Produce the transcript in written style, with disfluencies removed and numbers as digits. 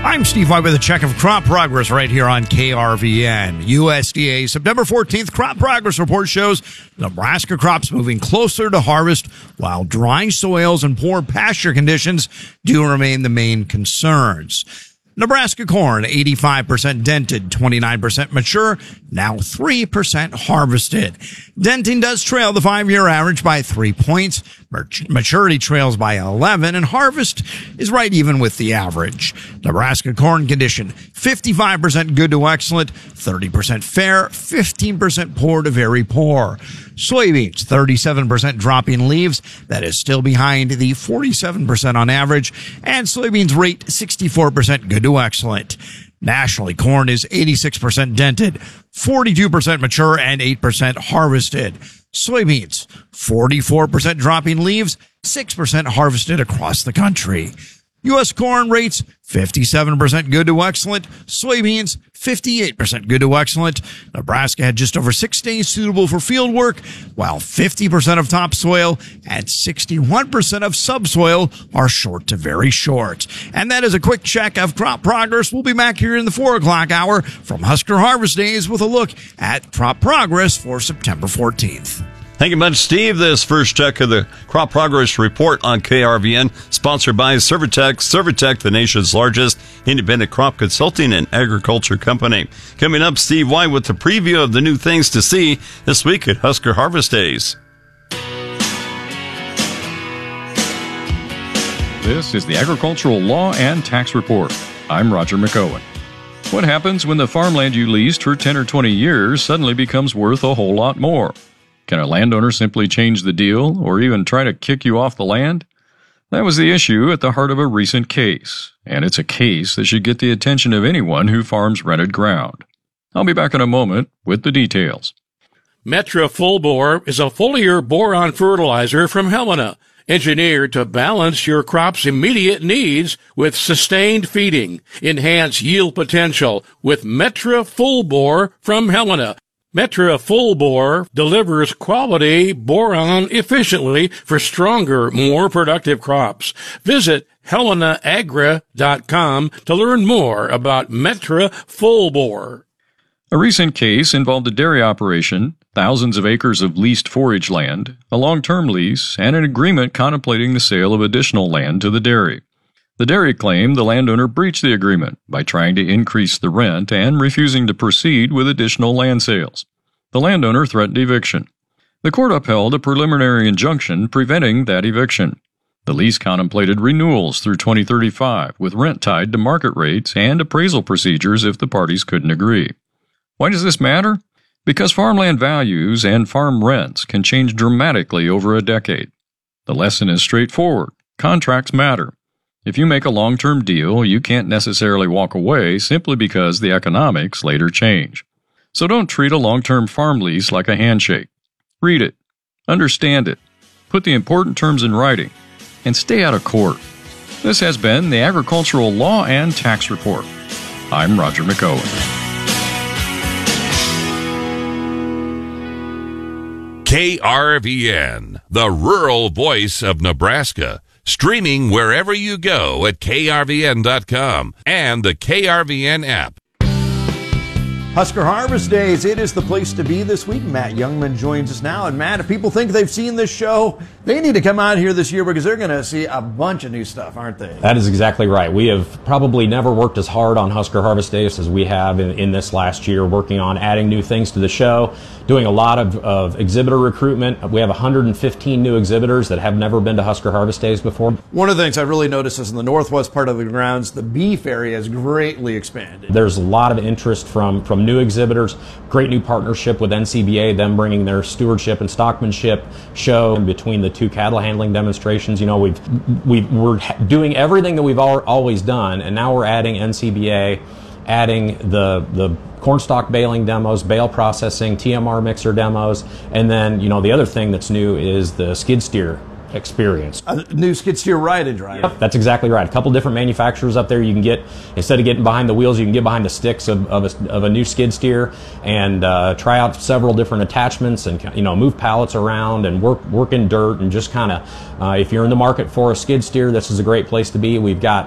I'm Steve White with a check of crop progress right here on KRVN. USDA September 14th crop progress report shows Nebraska crops moving closer to harvest, while dry soils and poor pasture conditions do remain the main concerns. Nebraska corn, 85% dented, 29% mature, now 3% harvested. Denting does trail the 5-year average by 3 points. Maturity trails by 11, and harvest is right even with the average. Nebraska corn condition, 55% good to excellent, 30% fair, 15% poor to very poor. Soybeans, 37% dropping leaves. That is still behind the 47% on average. And soybeans rate 64% good to excellent. Nationally, corn is 86% dented, 42% mature, and 8% harvested. Soybeans, 44% dropping leaves, 6% harvested across the country. U.S. corn rates 57% good to excellent, soybeans 58% good to excellent. Nebraska had just over 6 days suitable for field work, while 50% of topsoil and 61% of subsoil are short to very short. And that is a quick check of crop progress. We'll be back here in the 4 o'clock hour from Husker Harvest Days with a look at crop progress for September 14th. Thank you much, Steve. This first check of the Crop Progress Report on KRVN, sponsored by Servitech. Servitech, the nation's largest independent crop consulting and agriculture company. Coming up, Steve White with the preview of the new things to see this week at Husker Harvest Days. This is the Agricultural Law and Tax Report. I'm Roger McOwen. What happens when the farmland you leased for 10 or 20 years suddenly becomes worth a whole lot more? Can a landowner simply change the deal or even try to kick you off the land? That was the issue at the heart of a recent case, and it's a case that should get the attention of anyone who farms rented ground. I'll be back in a moment with the details. Metra Full Bore is a foliar boron fertilizer from Helena, engineered to balance your crop's immediate needs with sustained feeding. Enhance yield potential with Metra Full Bore from Helena. Metra Full Bore delivers quality boron efficiently for stronger, more productive crops. Visit HelenaAgra.com to learn more about Metra Full Bore. A recent case involved a dairy operation, thousands of acres of leased forage land, a long-term lease, and an agreement contemplating the sale of additional land to the dairy. The dairy claimed the landowner breached the agreement by trying to increase the rent and refusing to proceed with additional land sales. The landowner threatened eviction. The court upheld a preliminary injunction preventing that eviction. The lease contemplated renewals through 2035 with rent tied to market rates and appraisal procedures if the parties couldn't agree. Why does this matter? Because farmland values and farm rents can change dramatically over a decade. The lesson is straightforward. Contracts matter. If you make a long-term deal, you can't necessarily walk away simply because the economics later change. So don't treat a long-term farm lease like a handshake. Read it, understand it, put the important terms in writing, and stay out of court. This has been the Agricultural Law and Tax Report. I'm Roger McOwen. KRVN, the rural voice of Nebraska. Streaming wherever you go at krvn.com and the KRVN app. Husker Harvest Days, it is the place to be this week. Matt Youngman joins us now. And Matt, if people think they've seen this show, they need to come out here this year because they're going to see a bunch of new stuff, aren't they? That is exactly right. We have probably never worked as hard on Husker Harvest Days as we have in this last year, working on adding new things to the show, doing a lot of exhibitor recruitment. We have 115 new exhibitors that have never been to Husker Harvest Days before. One of the things I really noticed is in the northwest part of the grounds, the beef area has greatly expanded. There's a lot of interest from new exhibitors, great new partnership with NCBA, them bringing their stewardship and stockmanship show in between the two cattle handling demonstrations. You know, we're doing everything that we've always done, and now we're adding NCBA, adding the cornstalk baling demos, bale processing, TMR mixer demos, and then, you know, the other thing that's new is the skid steer experience. A new skid steer ride-in drive. Yep, that's exactly right. A couple different manufacturers up there. You can get, instead of getting behind the wheels, you can get behind the sticks of a new skid steer and try out several different attachments and, you know, move pallets around and work in dirt and just kind of, if you're in the market for a skid steer, this is a great place to be. We've got